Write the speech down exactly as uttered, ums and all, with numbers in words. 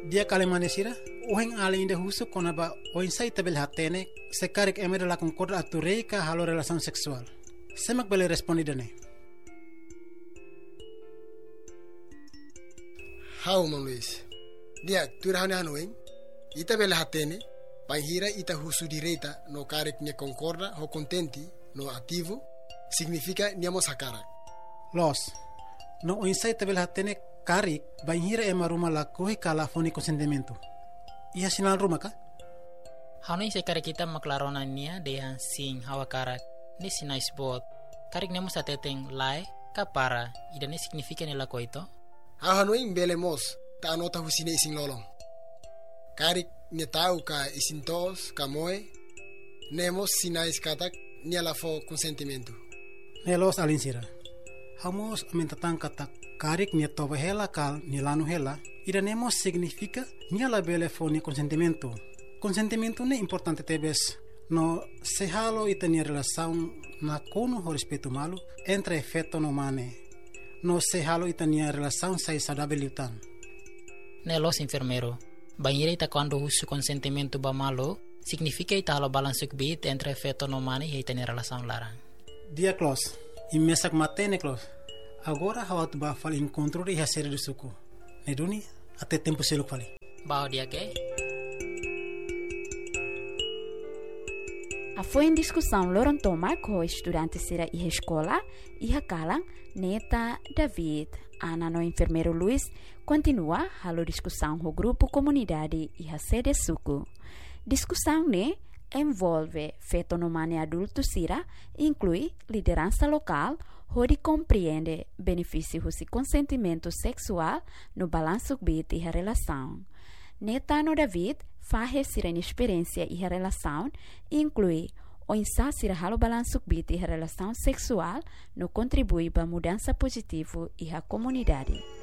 Dia kalimanesira, uheng além de husu konaba oinsai tabel hatene, se karik emere la concorda atureika halo relação sexual. Semak bele respondi dane. Hau Mang Luis. Dia turahane hanoeng, ita bel hatene, panhira ita husu direita no karik ne concorda ho contenti no ativo, significa niamos hakarak. Los, no oinsai tabel hatene karik banhira ema ruma la kohi kala foni consentimento. Iha sinal ruma ka? Hanoi se karik kita maklarona nia dehan sing hawa karak ni sinais bot. Karik nemo sa teteng lai kapara ida ne significa ni lako ito. Ha hanoi mbele mos ta anota husine ising lolong. Karik ne tau ka isintos ka moe nemos sinais katak ni ala fo consentimento. Nelos alinsira. Hamos mentatang katak karik ni toba hela kal ni lanu hela ida nemo significa ni ala bele fo ni consentimento. Consentimento ne importante tebes no se halo ita ni relação na kono ho respeito malu entre efeto no mane. No se halo ita ni relação sai saudável utan. Nelos enfermero. Banhira ita quando uso consentimento ba malo significa ita halo balansuk bit entre efeto no mane e ita ni relação larang. Dia clos. Imesak matene clos. Agora hawat ba fal encontro ri hasere de suku. Neduni até tempo seluk fali. Bao dia ke? A foi em discussão Loron Toma com estudantes da escola e a Kalang, Neta, David, Ana no enfermeiro Luiz, continua a discussão com o grupo comunidade e a sede suku. Discussão ne envolve feto no mane adulto sira, inclui liderança local, onde compreende benefícios e consentimento sexual no balanço bit e a relação. Neta no David faz sira experiência e a relação, inclui o insasir halo balanço bit e a relação sexual no contribui para mudança positiva e a comunidade.